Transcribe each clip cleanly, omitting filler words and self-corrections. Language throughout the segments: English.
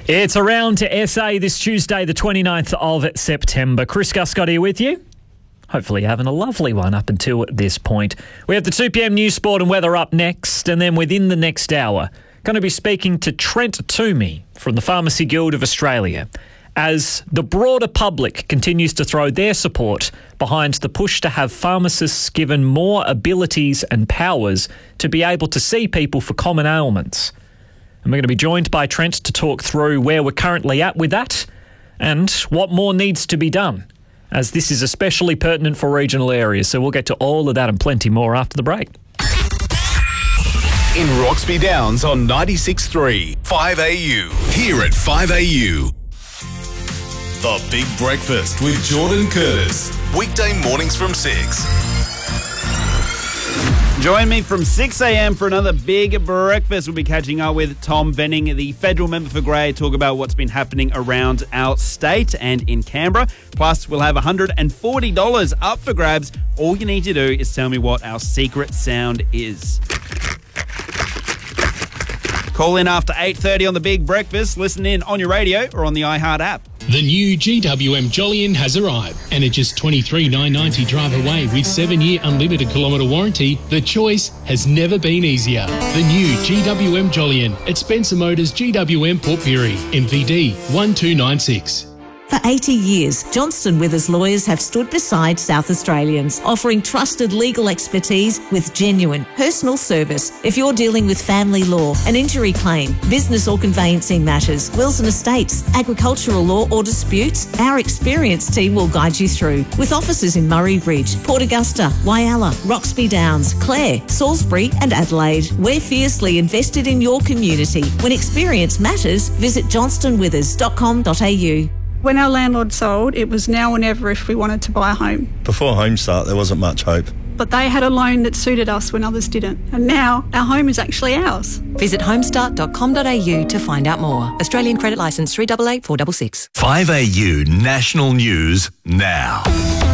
It's Around to SA this Tuesday, the 29th of September. Chris Guscott here with you. Hopefully having a lovely one up until this point. We have the 2pm news, sport and weather up next, and then within the next hour, going to be speaking to Trent Toomey from the Pharmacy Guild of Australia as the broader public continues to throw their support behind the push to have pharmacists given more abilities and powers to be able to see people for common ailments. And we're going to be joined by Trent to talk through where we're currently at with that and what more needs to be done, as this is especially pertinent for regional areas. So we'll get to all of that and plenty more after the break. In Roxby Downs on 96.3, 5AU. Here at 5AU. The Big Breakfast with Jordan Curtis. Weekday mornings from 6. Join me from 6 a.m. for another Big Breakfast. We'll be catching up with Tom Venning, the federal member for Grey, talk about what's been happening around our state and in Canberra. Plus, we'll have $140 up for grabs. All you need to do is tell me what our secret sound is. Call in after 8:30 on the Big Breakfast. Listen in on your radio or on the iHeart app. The new GWM Jolyon has arrived, and at just $23,990 drive away with 7-year unlimited kilometre warranty, the choice has never been easier. The new GWM Jolyon at Spencer Motors GWM Port Pirie, MVD 1296. For 80 years, Johnston Withers lawyers have stood beside South Australians, offering trusted legal expertise with genuine personal service. If you're dealing with family law, an injury claim, business or conveyancing matters, wills and estates, agricultural law or disputes, our experienced team will guide you through. With offices in Murray Ridge, Port Augusta, Whyalla, Roxby Downs, Clare, Salisbury and Adelaide, we're fiercely invested in your community. When experience matters, visit johnstonwithers.com.au. When our landlord sold, it was now or never if we wanted to buy a home. Before Homestart, there wasn't much hope. But they had a loan that suited us when others didn't. And now our home is actually ours. Visit homestart.com.au to find out more. Australian credit licence 388 466. 5AU National News now.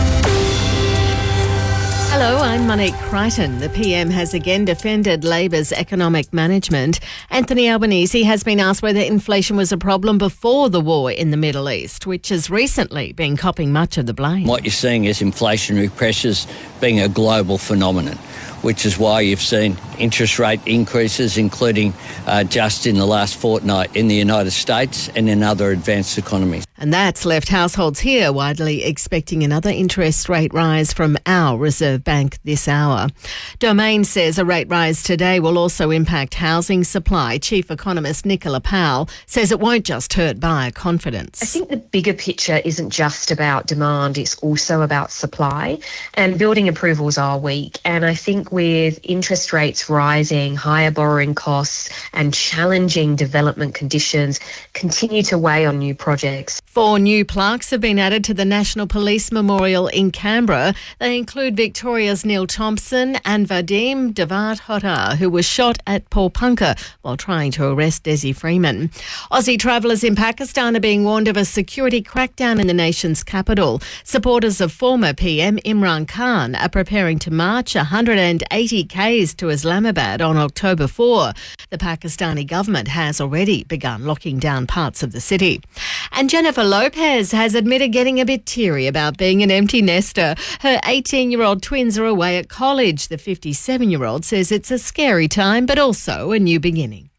Hello, I'm Monique Crichton. The PM has again defended Labor's economic management. Anthony Albanese has been asked whether inflation was a problem before the war in the Middle East, which has recently been copping much of the blame. What you're seeing is inflationary pressures being a global phenomenon, which is why you've seen interest rate increases, including just in the last fortnight in the United States and in other advanced economies. And that's left households here widely expecting another interest rate rise from our Reserve Bank this hour. Domain says a rate rise today will also impact housing supply. Chief economist Nicola Powell says it won't just hurt buyer confidence. I think the bigger picture isn't just about demand, it's also about supply. And building approvals are weak. And I think with interest rates rising, higher borrowing costs and challenging development conditions continue to weigh on new projects. 4 new plaques have been added to the National Police Memorial in Canberra. They include Victoria's Neil Thompson and Vadim Davat Hotta, who was shot at Paulpunka while trying to arrest Desi Freeman. Aussie travellers in Pakistan are being warned of a security crackdown in the nation's capital. Supporters of former PM Imran Khan are preparing to march 180 k's to Islamabad on October 4. The Pakistani government has already begun locking down parts of the city. And Jennifer Lopez has admitted getting a bit teary about being an empty nester. Her 18-year-old twins are away at college. The 57-year-old says it's a scary time, but also a new beginning.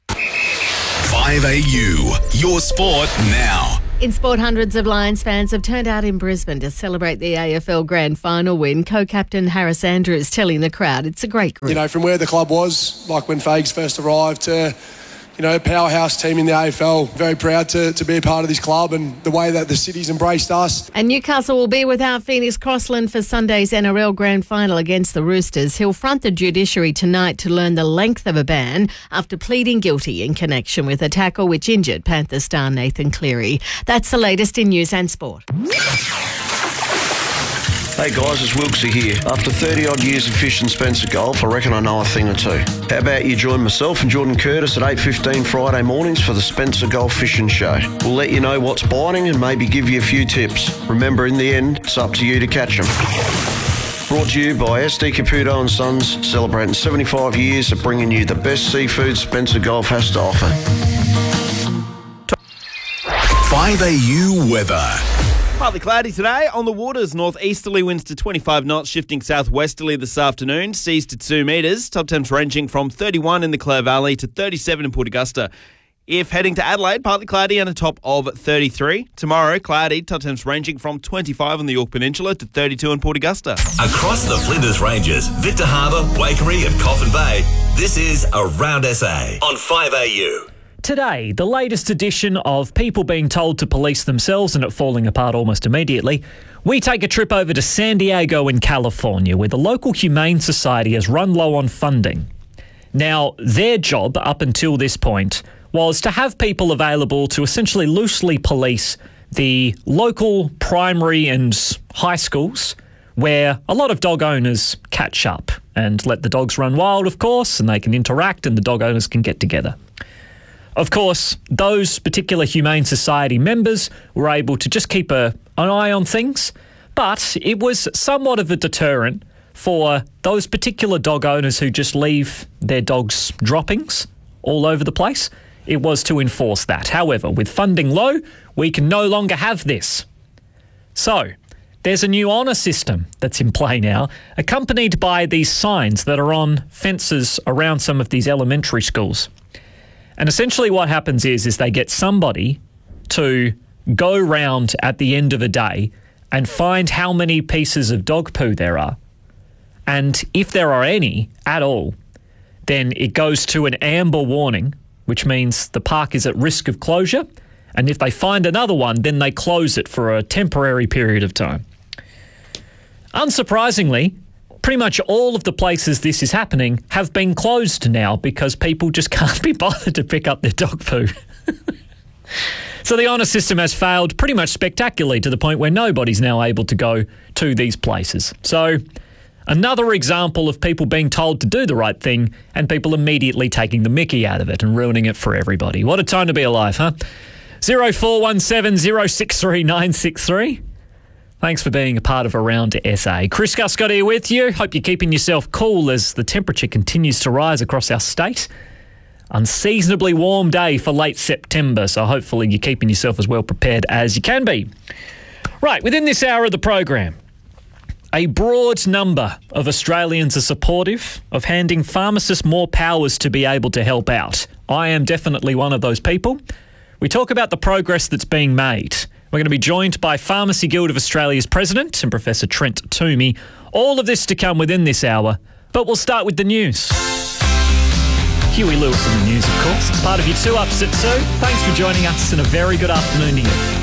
5AU, your sport now. In sport, hundreds of Lions fans have turned out in Brisbane to celebrate the AFL Grand Final win. Co-captain Harris Andrews telling the crowd it's a great group. You know, from where the club was, like when Fags first arrived, to powerhouse team in the AFL. Very proud to be a part of this club and the way that the city's embraced us. And Newcastle will be without Phoenix Crossland for Sunday's NRL Grand Final against the Roosters. He'll front the judiciary tonight to learn the length of a ban after pleading guilty in connection with a tackle which injured Panther star Nathan Cleary. That's the latest in news and sport. Hey guys, it's Wilkesy here. After 30 odd years of fishing Spencer Golf, I reckon I know a thing or two. How about you join myself and Jordan Curtis at 8:15 Friday mornings for the Spencer Golf Fishing Show. We'll let you know what's biting and maybe give you a few tips. Remember, in the end, it's up to you to catch them. Brought to you by SD Caputo & Sons, celebrating 75 years of bringing you the best seafood Spencer Golf has to offer. 5AU weather. Partly cloudy today. On the waters, northeasterly winds to 25 knots, shifting southwesterly this afternoon. Seas to 2 metres. Top temps ranging from 31 in the Clare Valley to 37 in Port Augusta. If heading to Adelaide, partly cloudy and a top of 33. Tomorrow, cloudy, top temps ranging from 25 on the Yorke Peninsula to 32 in Port Augusta. Across the Flinders Ranges, Victor Harbour, Waikerie and Coffin Bay, this is Around SA on 5AU. Today, the latest edition of people being told to police themselves and it falling apart almost immediately, we take a trip over to San Diego in California, where the local Humane Society has run low on funding. Now, their job up until this point was to have people available to essentially loosely police the local primary and high schools where a lot of dog owners catch up and let the dogs run wild, of course, and they can interact and the dog owners can get together. Of course, those particular Humane Society members were able to just keep an eye on things, but it was somewhat of a deterrent for those particular dog owners who just leave their dogs' droppings all over the place. It was to enforce that. However, with funding low, we can no longer have this. So, there's a new honour system that's in play now, accompanied by these signs that are on fences around some of these elementary schools. And essentially what happens is they get somebody to go round at the end of a day and find how many pieces of dog poo there are. And if there are any at all, then it goes to an amber warning, which means the park is at risk of closure. And if they find another one, then they close it for a temporary period of time. Unsurprisingly, pretty much all of the places this is happening have been closed now because people just can't be bothered to pick up their dog poo. So the honour system has failed pretty much spectacularly to the point where nobody's now able to go to these places. So another example of people being told to do the right thing and people immediately taking the mickey out of it and ruining it for everybody. What a time to be alive, huh? 0417 063 963. Thanks for being a part of Around SA. Chris Guscott here with you. Hope you're keeping yourself cool as the temperature continues to rise across our state. Unseasonably warm day for late September, so hopefully you're keeping yourself as well prepared as you can be. Right, within this hour of the program, a broad number of Australians are supportive of handing pharmacists more powers to be able to help out. I am definitely one of those people. We talk about the progress that's being made. We're going to be joined by Pharmacy Guild of Australia's president and Professor Trent Toomey. All of this to come within this hour, but we'll start with the news. Huey Lewis in the news, of course. It's part of your 2 Ups at 2. Thanks for joining us and a very good afternoon to you.